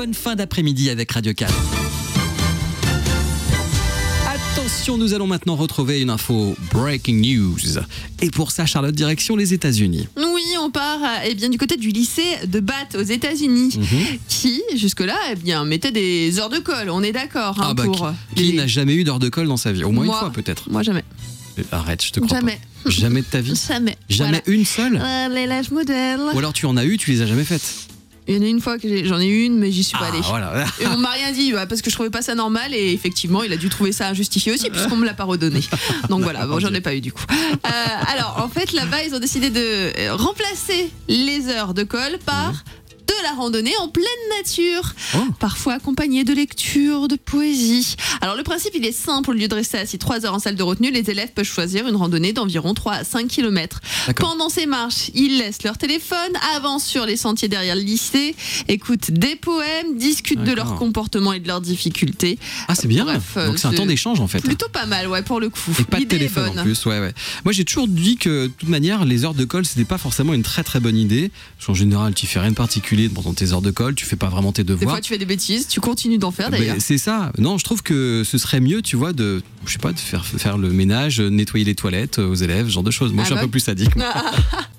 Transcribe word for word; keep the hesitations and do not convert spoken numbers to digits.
bonne fin d'après-midi avec Radio quatre. Attention, nous allons maintenant retrouver une info breaking news. Et pour ça, Charlotte, direction les États-Unis. Oui, on part eh bien, du côté du lycée de Bath aux États-Unis, mm-hmm. qui, jusque-là, eh bien, mettait des heures de colle. On est d'accord. Hein, ah bah, pour qui, les... qui n'a jamais eu d'heure de colle dans sa vie? Au moins moi, une fois, peut-être. Moi, jamais. Arrête, je te crois jamais. pas. Jamais de ta vie? Jamais. Jamais voilà. une seule? euh, Les l'âge modèle. Ou alors tu en as eu, tu les as jamais faites? Il y en a une fois que j'ai, j'en ai eu une, mais j'y suis ah, pas allée. Voilà. Et on m'a rien dit, ouais, parce que je trouvais pas ça normal, et effectivement, il a dû trouver ça injustifié aussi, puisqu'on me l'a pas redonné. Donc voilà, bon, j'en ai pas eu du coup. Euh, alors, en fait, là-bas, ils ont décidé de remplacer les heures de colle par... Mmh. de la randonnée en pleine nature, oh. parfois accompagnée de lecture, de poésie. Alors le principe il est simple, au lieu de rester assis trois heures en salle de retenue, les élèves peuvent choisir une randonnée d'environ trois à cinq kilomètres. Pendant ces marches, ils laissent leur téléphone, avancent sur les sentiers derrière le lycée, écoutent des poèmes, discutent D'accord. de leur comportement et de leurs difficultés. Ah c'est bien, Bref, donc c'est un temps d'échange en fait. Plutôt pas mal, ouais, pour le coup. Et pas L'idée de téléphone en plus, ouais, ouais. Moi j'ai toujours dit que de toute manière les heures de colle c'était pas forcément une très très bonne idée. Parce qu'en général tu fais rien de particulier pendant tes heures de colle, tu fais pas vraiment tes devoirs. Des fois tu fais des bêtises, tu continues d'en faire d'ailleurs. Mais c'est ça. Non, je trouve que ce serait mieux, tu vois, de, je sais pas, de faire faire le ménage, nettoyer les toilettes aux élèves, ce genre de choses. Moi, ah je suis bah. un peu plus sadique.